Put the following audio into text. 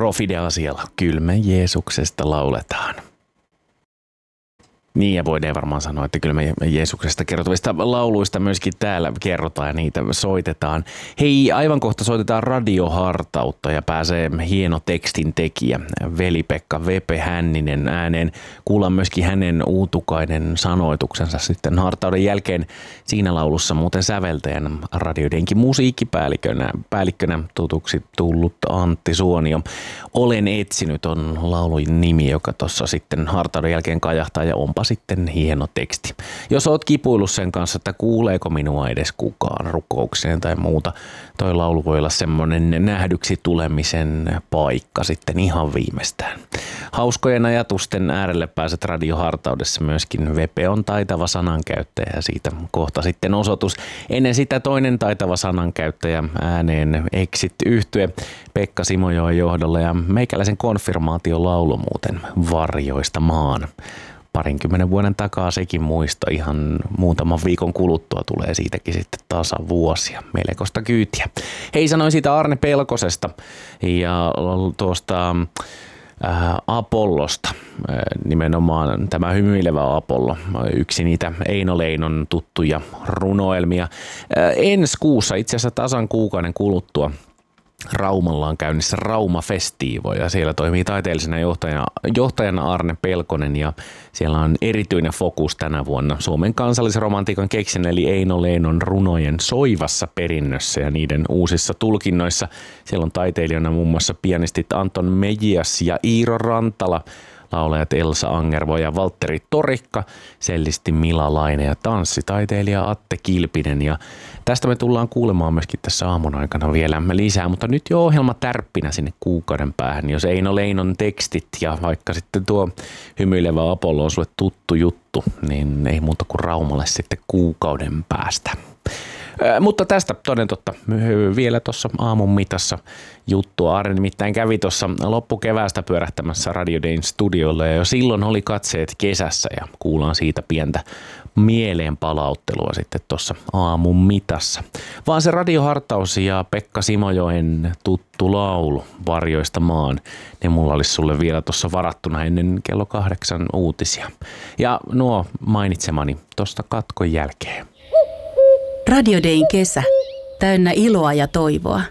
Profide-asialla. Kyllä me Jeesuksesta lauletaan. Niin, ja voidaan varmaan sanoa, että kyllä me Jeesuksesta kertovista lauluista myöskin täällä kerrotaan ja niitä soitetaan. Hei, aivan kohta soitetaan radiohartautta ja pääsee hieno tekstin tekijä Veli-Pekka Vepe Hänninen ääneen. Kuullaan myöskin hänen uutukainen sanoituksensa sitten hartauden jälkeen siinä laulussa muuten säveltäjän radioidenkin musiikkipäällikkönä tutuksi tullut Antti Suonio. Olen etsinyt on laulun nimi, joka tuossa sitten hartauden jälkeen kajahtaa ja onpa sitten hieno teksti. Jos oot kipuillut sen kanssa, että kuuleeko minua edes kukaan rukoukseen tai muuta, toi laulu voi olla semmoinen nähdyksi tulemisen paikka sitten ihan viimeistään. Hauskojen ajatusten äärelle pääset radiohartaudessa myöskin. Vepe on taitava sanankäyttäjä ja siitä kohta sitten osoitus. Ennen sitä toinen taitava sanankäyttäjä ääneen Exit-yhtye Pekka Simojoen johdolla ja meikäläisen konfirmaatiolaulu muuten Varjoista maan. 20 vuoden takaa sekin muisto, ihan muutaman viikon kuluttua tulee siitäkin sitten tasavuosia. Melkoista kyytiä. Hei, sanoin siitä Arne Pelkosesta ja tuosta Apollosta, nimenomaan tämä hymyilevä Apollo, yksi niitä Eino Leinon tuttuja runoelmia. Ensi kuussa, itse asiassa tasan kuukauden Raumalla on käynnissä Rauma-festiivo ja siellä toimii taiteellisena johtajana Arne Pelkonen ja siellä on erityinen fokus tänä vuonna Suomen kansallisromantiikan keksin eli Eino Leinon runojen soivassa perinnössä ja niiden uusissa tulkinnoissa. Siellä on taiteilijana muun muassa pianistit Anton Mejias ja Iiro Rantala, laulajat Elsa Angervo ja Valtteri Torikka, sellisti Mila Laine ja tanssitaiteilija Atte Kilpinen. Ja tästä me tullaan kuulemaan myöskin tässä aamun aikana vielä lisää, mutta nyt jo ohjelma tärppinä sinne kuukauden päähän. Jos Eino Leinon tekstit ja vaikka sitten tuo hymyilevä Apollo on sulle tuttu juttu, niin ei muuta kuin Raumalle sitten kuukauden päästä. Mutta tästä toden totta vielä tuossa aamun mitassa juttua. Arne nimittäin kävi tuossa loppukeväästä pyörähtämässä Radio Dayn studiolla ja jo silloin oli katseet kesässä ja kuullaan siitä pientä mieleenpalauttelua sitten tuossa aamun mitassa. Vaan se radiohartaus ja Pekka Simojoen tuttu laulu Varjoista maan, ne mulla olisi sulle vielä tuossa varattuna ennen kello 8 uutisia. Ja nuo mainitsemani tuosta katkon jälkeen. Radio Dayn kesä. Täynnä iloa ja toivoa.